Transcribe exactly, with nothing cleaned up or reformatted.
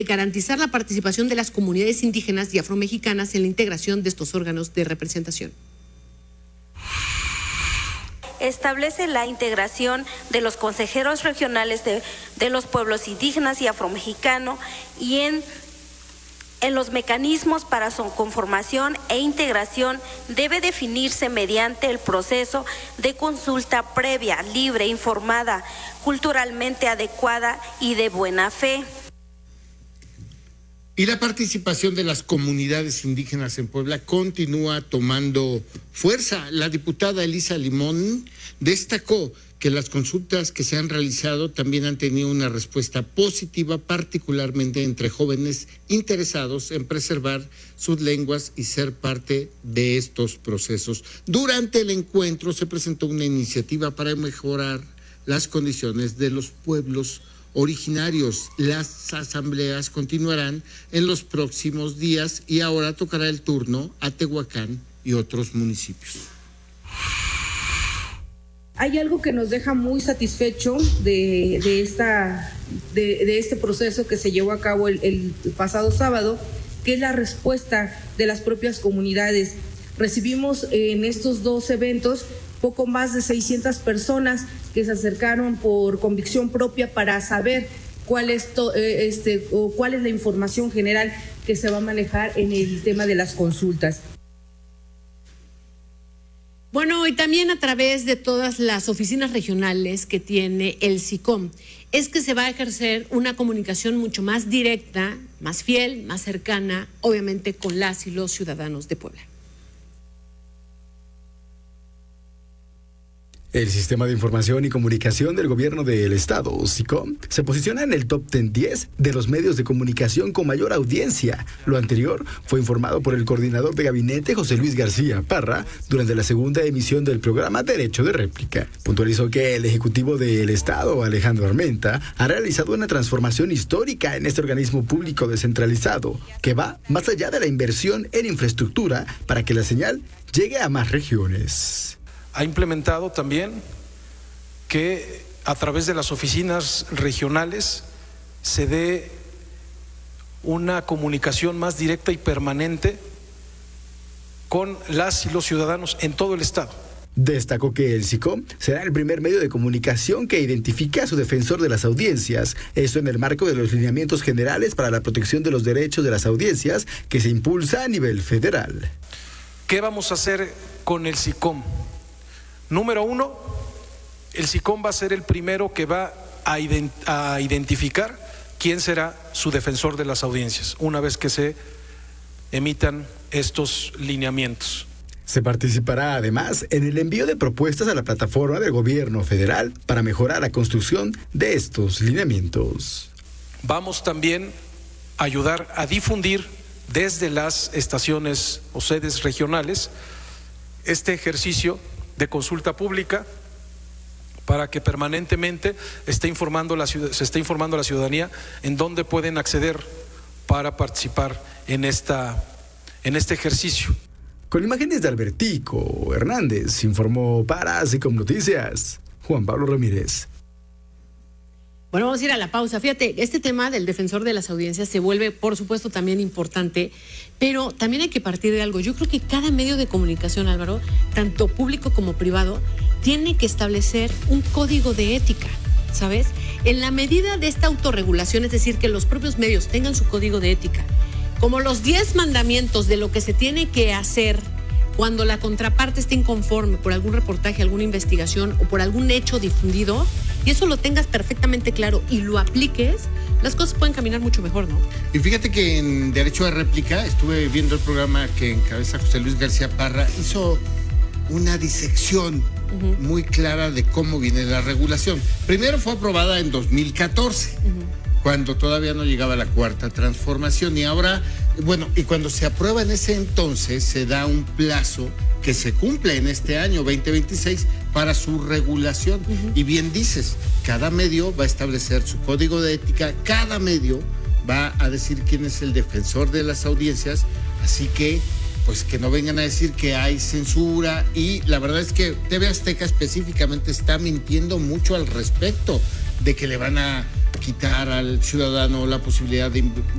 garantizar la participación de las comunidades indígenas y afromexicanas en la integración de estos órganos de representación. Establece la integración de los consejeros regionales de, de los pueblos indígenas y afromexicanos y en, en los mecanismos para su conformación e integración debe definirse mediante el proceso de consulta previa, libre, informada, culturalmente adecuada y de buena fe. Y la participación de las comunidades indígenas en Puebla continúa tomando fuerza. La diputada Elisa Limón destacó que las consultas que se han realizado también han tenido una respuesta positiva, particularmente entre jóvenes interesados en preservar sus lenguas y ser parte de estos procesos. Durante el encuentro se presentó una iniciativa para mejorar las condiciones de los pueblos originarios. Las asambleas continuarán en los próximos días y ahora tocará el turno a Tehuacán y otros municipios. Hay algo que nos deja muy satisfecho de, de, esta, de, de este proceso que se llevó a cabo el, el pasado sábado, que es la respuesta de las propias comunidades. Recibimos en estos dos eventos poco más de seiscientas personas que se acercaron por convicción propia para saber cuál es, to, eh, este, o cuál es la información general que se va a manejar en el tema de las consultas. Bueno, y también a través de todas las oficinas regionales que tiene el SICOM, es que se va a ejercer una comunicación mucho más directa, más fiel, más cercana, obviamente con las y los ciudadanos de Puebla. El Sistema de Información y Comunicación del Gobierno del Estado, SICOM, se posiciona en el top diez de los medios de comunicación con mayor audiencia. Lo anterior fue informado por el coordinador de gabinete, José Luis García Parra, durante la segunda emisión del programa Derecho de Réplica. Puntualizó que el Ejecutivo del Estado, Alejandro Armenta, ha realizado una transformación histórica en este organismo público descentralizado, que va más allá de la inversión en infraestructura para que la señal llegue a más regiones. Ha implementado también que a través de las oficinas regionales se dé una comunicación más directa y permanente con las y los ciudadanos en todo el estado. Destacó que el SICOM será el primer medio de comunicación que identifique a su defensor de las audiencias, esto en el marco de los lineamientos generales para la protección de los derechos de las audiencias que se impulsa a nivel federal. ¿Qué vamos a hacer con el SICOM? Número uno, el SICOM va a ser el primero que va a, ident- a identificar quién será su defensor de las audiencias una vez que se emitan estos lineamientos. Se participará además en el envío de propuestas a la plataforma del gobierno federal para mejorar la construcción de estos lineamientos. Vamos también a ayudar a difundir desde las estaciones o sedes regionales este ejercicio de consulta pública para que permanentemente esté informando la, se esté informando a la ciudadanía en dónde pueden acceder para participar en, esta, en este ejercicio. Con imágenes de Albertico Hernández, informó para SICOM Noticias, Juan Pablo Ramírez. Bueno, vamos a ir a la pausa. Fíjate, este tema del defensor de las audiencias se vuelve, por supuesto, también importante, pero también hay que partir de algo. Yo creo que cada medio de comunicación, Álvaro, tanto público como privado, tiene que establecer un código de ética, ¿sabes? En la medida de esta autorregulación, es decir, que los propios medios tengan su código de ética, como los diez mandamientos de lo que se tiene que hacer cuando la contraparte esté inconforme por algún reportaje, alguna investigación o por algún hecho difundido, y eso lo tengas perfectamente claro y lo apliques, las cosas pueden caminar mucho mejor, ¿no? Y fíjate que en Derecho de Réplica estuve viendo el programa que encabeza José Luis García Parra, hizo una disección uh-huh. muy clara de cómo viene la regulación. Primero fue aprobada en dos mil catorce, uh-huh. cuando todavía no llegaba la cuarta transformación, y ahora, bueno, y cuando se aprueba en ese entonces se da un plazo que se cumple en este año veinte veintiséis para su regulación. Uh-huh. Y bien dices, cada medio va a establecer su código de ética, cada medio va a decir quién es el defensor de las audiencias, así que pues que no vengan a decir que hay censura, y la verdad es que T V Azteca específicamente está mintiendo mucho al respecto de que le van a quitar al ciudadano la posibilidad de